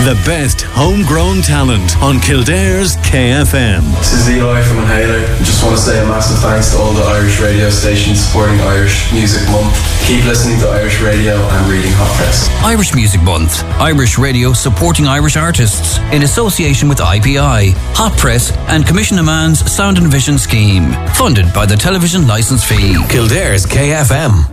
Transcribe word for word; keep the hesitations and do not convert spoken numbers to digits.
The best homegrown talent on Kildare's K F M. This is Eli from Inhaler. I just want to say a massive thanks to all the Irish radio stations supporting Irish Music Month. Keep listening to Irish radio and reading Hot Press. Irish Music Month. Irish radio supporting Irish artists in association with I P I, Hot Press and Commission a Man's Sound and Vision Scheme. Funded by the Television Licence Fee. Kildare's K F M.